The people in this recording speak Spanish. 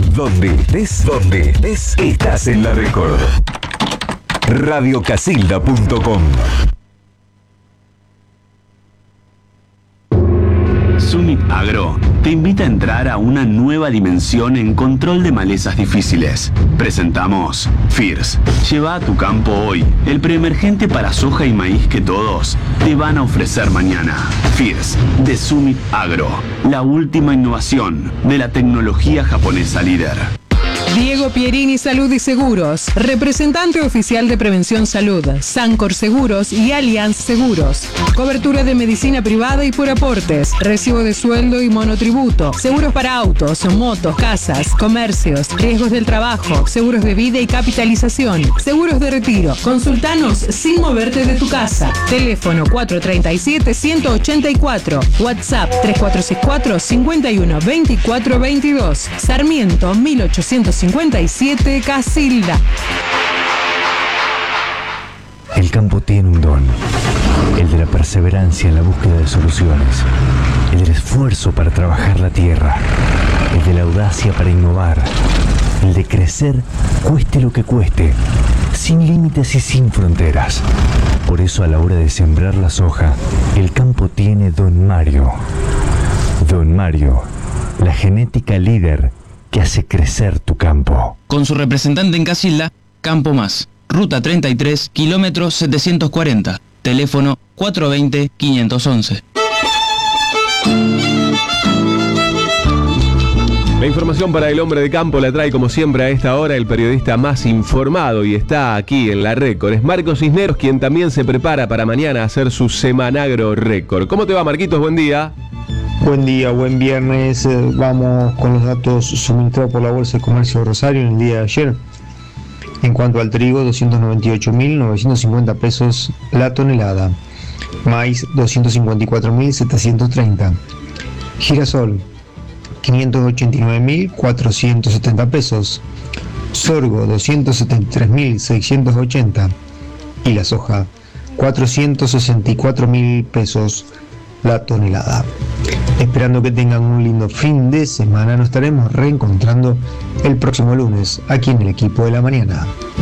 Donde estés, estás en la Record. Radiocasilda.com. Summit Agro te invita a entrar a una nueva dimensión en control de malezas difíciles. Presentamos Fierce. Lleva a tu campo hoy el preemergente para soja y maíz que todos te van a ofrecer mañana. Fierce de Summit Agro, la última innovación de la tecnología japonesa líder. Diego Pierini Salud y Seguros, representante oficial de Prevención Salud, Sancor Seguros y Allianz Seguros. Cobertura de medicina privada y por aportes, recibo de sueldo y monotributo, seguros para autos, motos, casas, comercios, riesgos del trabajo, seguros de vida y capitalización, seguros de retiro. Consultanos sin moverte de tu casa. Teléfono 437-184, WhatsApp 3464-512422, Sarmiento 1857 Casilda. El campo tiene un don, el de la perseverancia en la búsqueda de soluciones, el del esfuerzo para trabajar la tierra, el de la audacia para innovar, el de crecer cueste lo que cueste, sin límites y sin fronteras. Por eso a la hora de sembrar la soja, el campo tiene Don Mario. Don Mario, la genética líder que hace crecer tu campo. Con su representante en Casilda, Campo Más, Ruta 33, kilómetro 740, teléfono 420-511. La información para el hombre de campo la trae como siempre a esta hora el periodista más informado y está aquí en la Record. Es Marcos Cisneros, quien también se prepara para mañana hacer su Semanagro Record. ¿Cómo te va, Marquitos? Buen día. Buen día, buen viernes. Vamos con los datos suministrados por la Bolsa de Comercio de Rosario en el día de ayer. En cuanto al trigo, 298.950 pesos la tonelada. Maíz, 254.730. Girasol, 589.470 pesos. Sorgo, 273.680. Y la soja, 464.000 pesos la tonelada. Esperando que tengan un lindo fin de semana, nos estaremos reencontrando el próximo lunes aquí en el Equipo de la Mañana.